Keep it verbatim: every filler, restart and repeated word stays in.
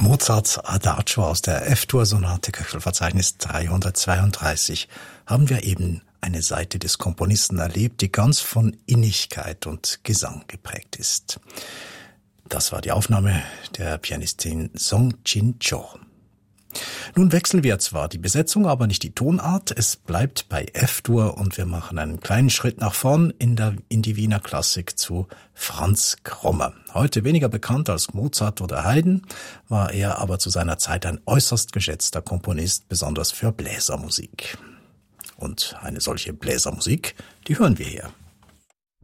Mozarts Adagio aus der F-Dur-Sonate, Köchelverzeichnis dreihundertzweiunddreißig, haben wir eben eine Seite des Komponisten erlebt, die ganz von Innigkeit und Gesang geprägt ist. Das war die Aufnahme der Pianistin Song Chin-cho. Nun wechseln wir zwar die Besetzung, aber nicht die Tonart. Es bleibt bei F-Dur und wir machen einen kleinen Schritt nach vorn in, der, in die Wiener Klassik zu Franz Krommer. Heute weniger bekannt als Mozart oder Haydn, war er aber zu seiner Zeit ein äußerst geschätzter Komponist, besonders für Bläsermusik. Und eine solche Bläsermusik, die hören wir hier.